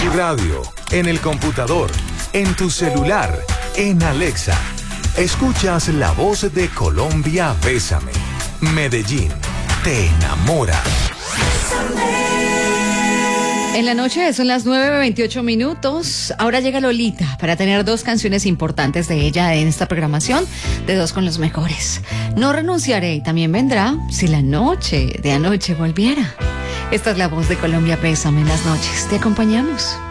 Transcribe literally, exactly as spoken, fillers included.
tu radio, en el computador, en tu celular, en Alexa. Escuchas la voz de Colombia, Bésame. Medellín, te enamora. En la noche son las nueve veintiocho minutos. Ahora llega Lolita para tener dos canciones importantes de ella en esta programación de Dos con los Mejores. No renunciaré también vendrá Si la noche de anoche volviera. Esta es la voz de Colombia, Bésame en las noches. Te acompañamos.